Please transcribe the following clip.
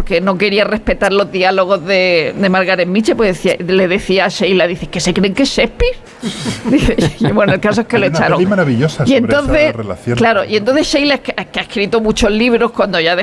que no quería respetar los diálogos de Margaret Mitchell, pues le decía a Sheila, dice, ¿que se creen que es Shakespeare? Dice, y bueno, el caso es que lo echaron. Maravillosa y entonces, esa relación. claro, y entonces Sheila, que ha escrito muchos libros, cuando ya